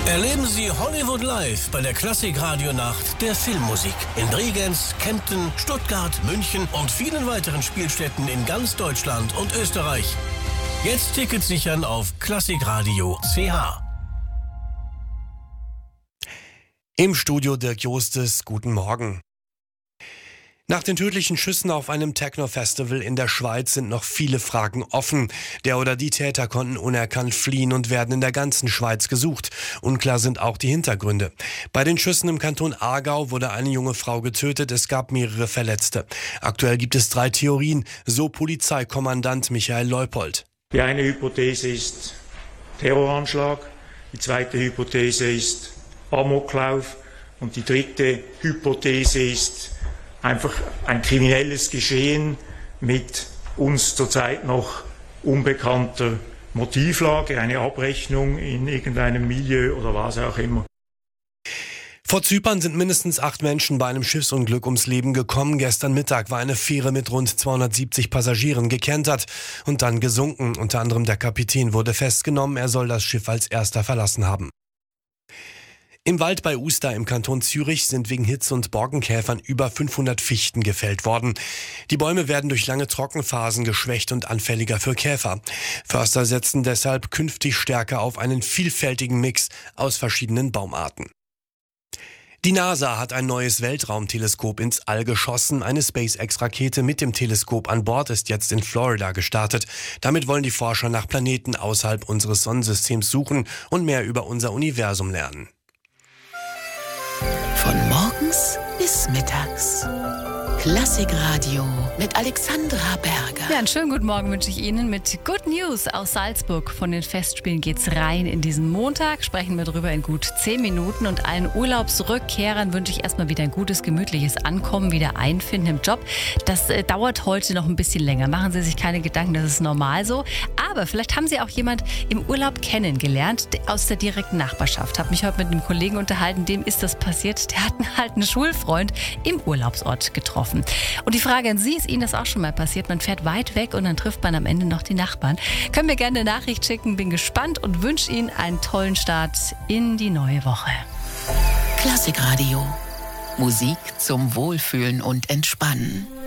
Erleben Sie Hollywood Live bei der Klassik-Radio-Nacht der Filmmusik in Bregenz, Kempten, Stuttgart, München und vielen weiteren Spielstätten in ganz Deutschland und Österreich. Jetzt Tickets sichern auf klassikradio.ch. Im Studio Dirk Jostes, guten Morgen. Nach den tödlichen Schüssen auf einem Techno-Festival in der Schweiz sind noch viele Fragen offen. Der oder die Täter konnten unerkannt fliehen und werden in der ganzen Schweiz gesucht. Unklar sind auch die Hintergründe. Bei den Schüssen im Kanton Aargau wurde eine junge Frau getötet, es gab mehrere Verletzte. Aktuell gibt es 3 Theorien, so Polizeikommandant Michael Leupold. Die eine Hypothese ist Terroranschlag, die zweite Hypothese ist Amoklauf und die dritte Hypothese ist einfach ein kriminelles Geschehen mit uns zurzeit noch unbekannter Motivlage, eine Abrechnung in irgendeinem Milieu oder was auch immer. Vor Zypern sind mindestens 8 Menschen bei einem Schiffsunglück ums Leben gekommen. Gestern Mittag war eine Fähre mit rund 270 Passagieren gekentert und dann gesunken. Unter anderem der Kapitän wurde festgenommen. Er soll das Schiff als erster verlassen haben. Im Wald bei Uster im Kanton Zürich sind wegen Hitze und Borkenkäfern über 500 Fichten gefällt worden. Die Bäume werden durch lange Trockenphasen geschwächt und anfälliger für Käfer. Förster setzen deshalb künftig stärker auf einen vielfältigen Mix aus verschiedenen Baumarten. Die NASA hat ein neues Weltraumteleskop ins All geschossen. Eine SpaceX-Rakete mit dem Teleskop an Bord ist jetzt in Florida gestartet. Damit wollen die Forscher nach Planeten außerhalb unseres Sonnensystems suchen und mehr über unser Universum lernen. Von morgens bis mittags. Klassikradio mit Alexandra Berger. Ja, einen schönen guten Morgen wünsche ich Ihnen mit Good News aus Salzburg. Von den Festspielen geht's rein in diesen Montag. Sprechen wir darüber in gut 10 Minuten. Und allen Urlaubsrückkehrern wünsche ich erstmal wieder ein gutes, gemütliches Ankommen, wieder einfinden im Job. Das dauert heute noch ein bisschen länger. Machen Sie sich keine Gedanken, das ist normal so. Aber vielleicht haben Sie auch jemand im Urlaub kennengelernt aus der direkten Nachbarschaft. Habe mich heute mit einem Kollegen unterhalten, dem ist das passiert. Der hat halt einen Schulfreund im Urlaubsort getroffen. Und die Frage an Sie, ist Ihnen das auch schon mal passiert? Man fährt weit weg und dann trifft man am Ende noch die Nachbarn. Können mir gerne eine Nachricht schicken, bin gespannt und wünsche Ihnen einen tollen Start in die neue Woche. Klassikradio. Musik zum Wohlfühlen und Entspannen.